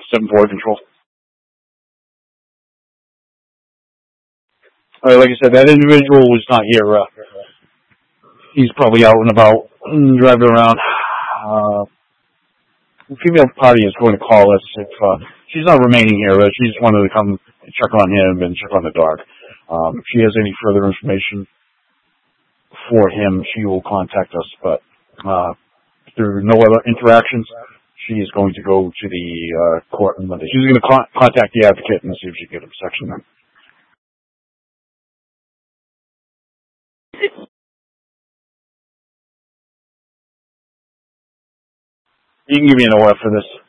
7-4 control. Like I said, that individual was not here. He's probably out and about, driving around. The female party is going to call us if she's not remaining here. She just wanted to come check on him and check on the dog. If she has any further information for him, she will contact us. But if there are no other interactions, she is going to go to the court on Monday. She's going to contact the advocate and see if she can get a section there. You can give me an OF for this.